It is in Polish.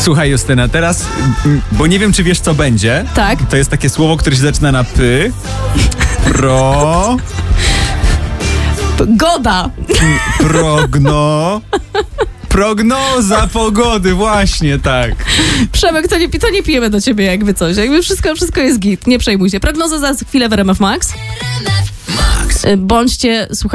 Słuchaj, Justyna, teraz, bo nie wiem, czy wiesz, co będzie. Tak. To jest takie słowo, które się zaczyna na py. Goda. Prognoza pogody, właśnie, tak. Przemek, to nie pijemy do ciebie jakby coś. Jakby wszystko jest git, nie przejmuj się. Prognoza za chwilę w RMF Max. Bądźcie, słuchajcie,